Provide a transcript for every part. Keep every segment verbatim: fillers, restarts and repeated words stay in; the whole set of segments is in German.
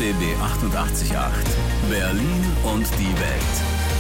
B B achtundachtzig Komma acht. Berlin und die Welt.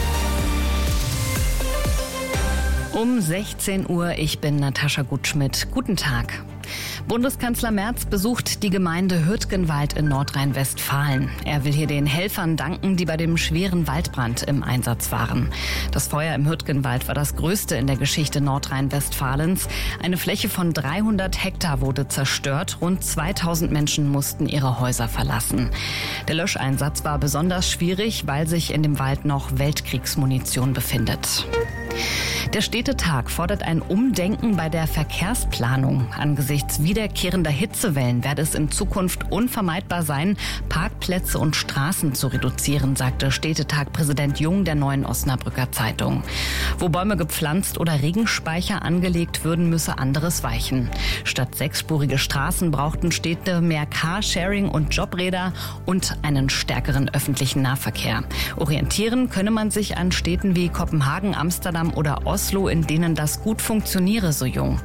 Um sechzehn Uhr, ich bin Natascha Gutschmidt. Guten Tag. Bundeskanzler Merz besucht die Gemeinde Hürtgenwald in Nordrhein-Westfalen. Er will hier den Helfern danken, die bei dem schweren Waldbrand im Einsatz waren. Das Feuer im Hürtgenwald war das größte in der Geschichte Nordrhein-Westfalens. Eine Fläche von dreihundert Hektar wurde zerstört. Rund zweitausend Menschen mussten ihre Häuser verlassen. Der Löscheinsatz war besonders schwierig, weil sich in dem Wald noch Weltkriegsmunition befindet. Der Städtetag fordert ein Umdenken bei der Verkehrsplanung. Angesichts wiederkehrender Hitzewellen werde es in Zukunft unvermeidbar sein, Parkplätze und Straßen zu reduzieren, sagte Städtetag-Präsident Jung der Neuen Osnabrücker Zeitung. Wo Bäume gepflanzt oder Regenspeicher angelegt würden, müsse anderes weichen. Statt sechsspurige Straßen brauchten Städte mehr Carsharing und Jobräder und einen stärkeren öffentlichen Nahverkehr. Orientieren könne man sich an Städten wie Kopenhagen, Amsterdam oder Oslo, in denen das gut funktioniere, so Jung.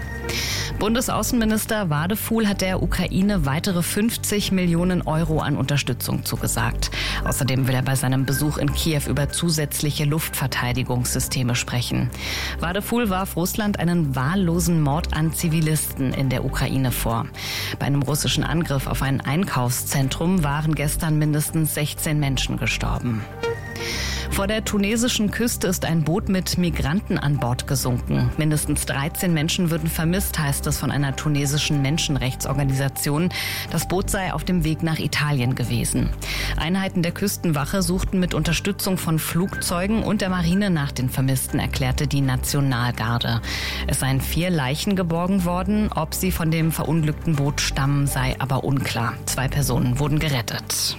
Bundesaußenminister Wadefuhl hat der Ukraine weitere fünfzig Millionen Euro an Unterstützung zugesagt. Außerdem will er bei seinem Besuch in Kiew über zusätzliche Luftverteidigungssysteme sprechen. Wadefuhl warf Russland einen wahllosen Mord an Zivilisten in der Ukraine vor. Bei einem russischen Angriff auf ein Einkaufszentrum waren gestern mindestens sechzehn Menschen gestorben. Vor der tunesischen Küste ist ein Boot mit Migranten an Bord gesunken. Mindestens dreizehn Menschen würden vermisst, heißt es von einer tunesischen Menschenrechtsorganisation. Das Boot sei auf dem Weg nach Italien gewesen. Einheiten der Küstenwache suchten mit Unterstützung von Flugzeugen und der Marine nach den Vermissten, erklärte die Nationalgarde. Es seien vier Leichen geborgen worden. Ob sie von dem verunglückten Boot stammen, sei aber unklar. Zwei Personen wurden gerettet.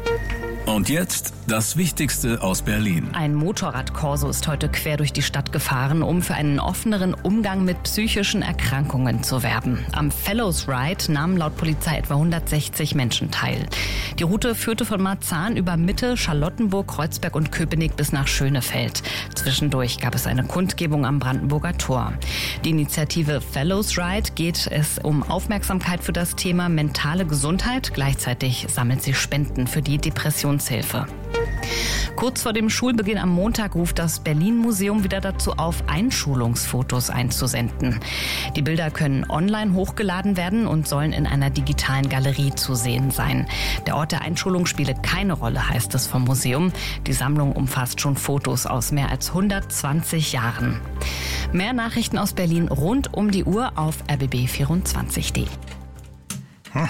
Und jetzt das Wichtigste aus Berlin. Ein Motorradkorso ist heute quer durch die Stadt gefahren, um für einen offeneren Umgang mit psychischen Erkrankungen zu werben. Am Fellows Ride nahmen laut Polizei etwa hundertsechzig Menschen teil. Die Route führte von Marzahn über Mitte, Charlottenburg, Kreuzberg und Köpenick bis nach Schönefeld. Zwischendurch gab es eine Kundgebung am Brandenburger Tor. Die Initiative Fellows Ride geht es um Aufmerksamkeit für das Thema mentale Gesundheit. Gleichzeitig sammelt sie Spenden für die Depressionshilfe. Kurz vor dem Schulbeginn am Montag ruft das Berlin-Museum wieder dazu auf, Einschulungsfotos einzusenden. Die Bilder können online hochgeladen werden und sollen in einer digitalen Galerie zu sehen sein. Der Ort der Einschulung spiele keine Rolle, heißt es vom Museum. Die Sammlung umfasst schon Fotos aus mehr als hundertzwanzig Jahren. Mehr Nachrichten aus Berlin rund um die Uhr auf r b b vierundzwanzig punkt d e.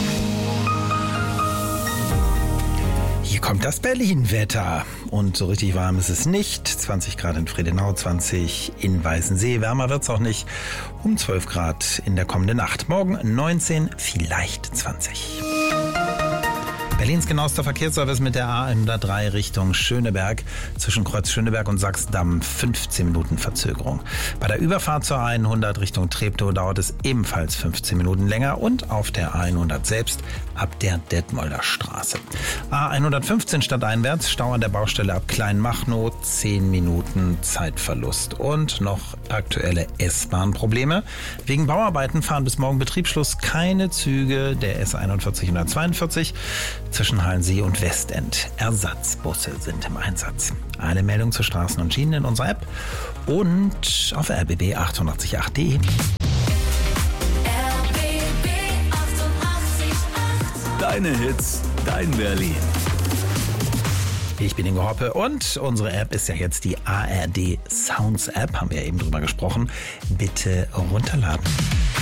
Hier kommt das Berlin-Wetter. Und so richtig warm ist es nicht. zwanzig Grad in Friedenau, zwanzig in Weißensee. Wärmer wird's auch nicht. Um zwölf Grad in der kommenden Nacht. Morgen neunzehn, vielleicht zwanzig. Berlins genauester Verkehrsservice mit der A hundertdrei Richtung Schöneberg. Zwischen Kreuz Schöneberg und Sachsdamm fünfzehn Minuten Verzögerung. Bei der Überfahrt zur A hundert Richtung Treptow dauert es ebenfalls fünfzehn Minuten länger. Und auf der A hundert selbst ab der Detmolder Straße. A hundertfünfzehn stadteinwärts, Stau an der Baustelle ab Kleinmachnow, zehn Minuten Zeitverlust. Und noch aktuelle S-Bahn-Probleme. Wegen Bauarbeiten fahren bis morgen Betriebsschluss keine Züge der S einundvierzig hundertzweiundvierzig. Zwischen Halensee und Westend. Ersatzbusse sind im Einsatz. Alle Meldungen zu Straßen und Schienen in unserer App und auf r b b achtundachtzig Komma acht punkt d e. Deine Hits, dein Berlin. Ich bin Ingo Hoppe und unsere App ist ja jetzt die A R D Sounds App. Haben wir ja eben drüber gesprochen. Bitte runterladen.